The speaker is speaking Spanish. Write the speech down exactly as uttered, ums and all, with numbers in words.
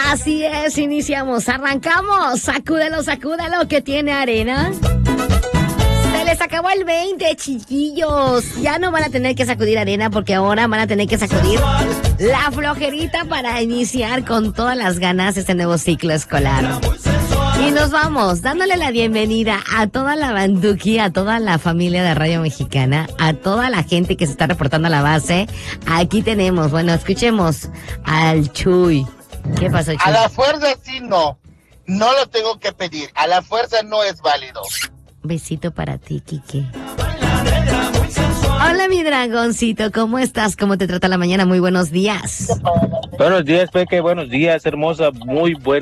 Así es, iniciamos, arrancamos. Sacúdelo, sacúdelo, que tiene arena. Se les acabó el veinte, chiquillos. Ya no van a tener que sacudir arena porque ahora van a tener que sacudir la flojerita para iniciar con todas las ganas este nuevo ciclo escolar. Y nos vamos dándole la bienvenida a toda la banduki, a toda la familia de Radio Mexicana, a toda la gente que se está reportando a la base. Aquí tenemos, bueno, escuchemos al Chuy. ¿Qué pasó, Chuy? A la fuerza sí no, no lo tengo que pedir, a la fuerza no es válido. Besito para ti, Kike. Hola, mi dragoncito, ¿cómo estás? ¿Cómo te trata la mañana? Muy buenos días. Buenos días, Peque, buenos días, hermosa, muy buenos